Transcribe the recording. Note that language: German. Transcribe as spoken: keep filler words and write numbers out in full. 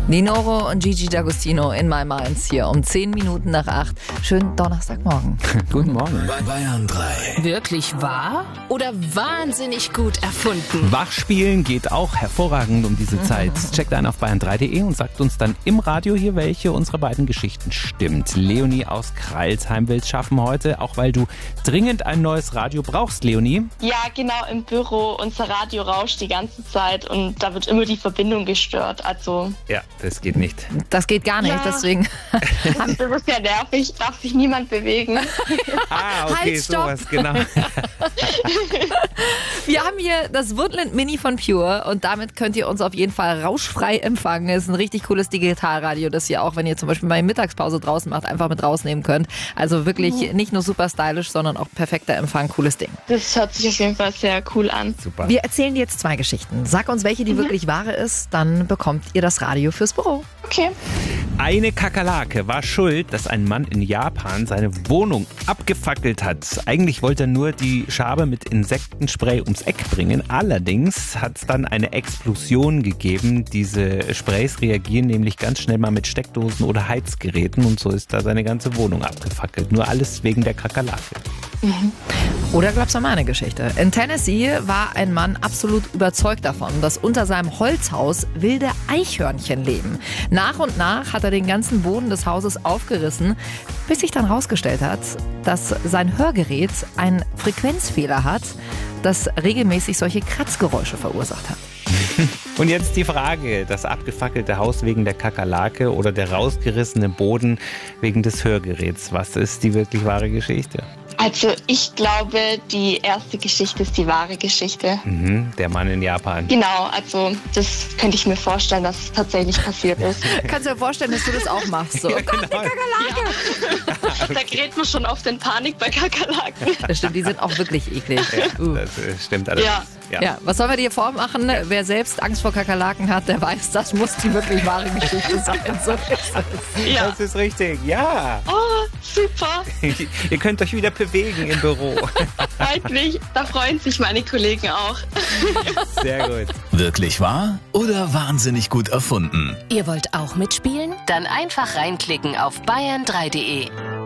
Ninoro und Gigi D'Agostino in My Minds hier um zehn Minuten nach acht. Schönen Donnerstagmorgen. Guten Morgen. Bei Bayern drei. Wirklich wahr oder wahnsinnig gut erfunden? Wachspielen geht auch hervorragend um diese Zeit. Checkt ein auf bayern drei punkt de und sagt uns dann im Radio hier, welche unserer beiden Geschichten stimmt. Leonie aus Kreilsheim will's schaffen heute, auch weil du dringend ein neues Radio brauchst, Leonie. Ja, genau, im Büro. Unser Radio rauscht die ganze Zeit und da wird immer die Verbindung gestört. Also Ja, das geht nicht. Das geht gar nicht, Ja. deswegen. das ist ja nervig, darf sich niemand bewegen. Ah, okay, Halt, stopp. sowas, genau. Wir haben hier das Woodland Mini von Pure und damit könnt ihr uns auf jeden Fall rauschfrei empfangen. Es ist ein richtig cooles Digitalradio, das ihr auch, wenn ihr zum Beispiel mal eine Mittagspause draußen macht, einfach mit rausnehmen könnt. Also wirklich nicht nur super stylisch, sondern auch perfekter Empfang. Cooles Ding. Das hört sich auf jeden Fall sehr cool an. Super. Wir erzählen dir jetzt zwei Geschichten. Sag uns, welche die wirklich wahre ist, dann bekommt ihr das Radio fürs Büro. Okay. Eine Kakerlake war schuld, dass ein Mann in Japan seine Wohnung abgefackelt hat. Eigentlich wollte er nur die Schabe mit Insektenspray ums Eck bringen. Allerdings hat es dann eine Explosion gegeben. Diese Sprays reagieren nämlich ganz schnell mal mit Steckdosen oder Heizgeräten und so ist da seine ganze Wohnung abgefackelt. Nur alles wegen der Kakerlake. Oder glaubst du an meine Geschichte? In Tennessee war ein Mann absolut überzeugt davon, dass unter seinem Holzhaus wilde Eichhörnchen leben. Nach und nach hat er den ganzen Boden des Hauses aufgerissen, bis sich dann herausgestellt hat, dass sein Hörgerät einen Frequenzfehler hat, das regelmäßig solche Kratzgeräusche verursacht hat. Und jetzt die Frage, das abgefackelte Haus wegen der Kakerlake oder der rausgerissene Boden wegen des Hörgeräts. Was ist die wirklich wahre Geschichte? Also ich glaube, die erste Geschichte ist die wahre Geschichte. Mhm, der Mann in Japan. Genau, also das könnte ich mir vorstellen, dass es tatsächlich passiert ist. Kannst du dir vorstellen, dass du das auch machst? So. Ja, genau. Da gerät man schon auf den Panik bei Kakerlaken. Das stimmt, die sind auch wirklich eklig. Ja, Uh. das äh, stimmt alles. Ja. Ja. Ja, was sollen wir dir vormachen? Wer selbst Angst vor Kakerlaken hat, der weiß, das muss die wirklich wahre Geschichte sein. So ist es. Ja. Das ist richtig, ja. Oh, super. Ihr könnt euch wieder bewegen im Büro. Freut mich. Da freuen sich meine Kollegen auch. Sehr gut. Wirklich wahr oder wahnsinnig gut erfunden? Ihr wollt auch mitspielen? Dann einfach reinklicken auf bayern drei punkt de.